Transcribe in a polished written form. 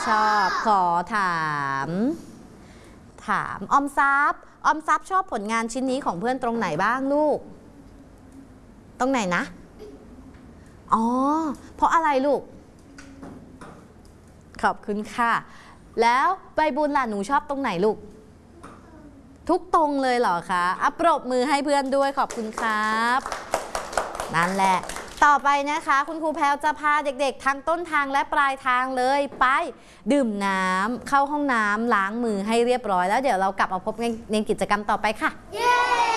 ชอบขอถามออมทรัพย์ชอบผลงานชิ้นนี้ของเพื่อนตรงไหนบ้างลูกตรงไหนนะอ๋อเพราะอะไรลูกขอบคุณค่ะแล้วใบบุญล่ะหนูชอบตรงไหนลูกทุกตรงเลยเหรอคะปรบมือให้เพื่อนด้วยขอบคุณครับนั่นแหละต่อไปนะคะคุณครูแพรวจะพาเด็กๆทั้งต้นทางและปลายทางเลยไปดื่มน้ำเข้าห้องน้ำล้างมือให้เรียบร้อยแล้วเดี๋ยวเรากลับมาพบในกิจกรรมต่อไปค่ะ